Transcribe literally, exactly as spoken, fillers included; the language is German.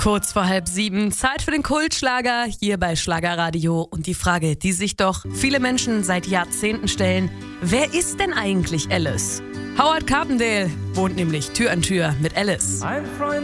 Kurz vor halb sieben, Zeit für den Kultschlager hier bei Schlagerradio. Und die Frage, die sich doch viele Menschen seit Jahrzehnten stellen: Wer ist denn eigentlich Alice? Howard Carpendale wohnt nämlich Tür an Tür mit Alice. Ein Freund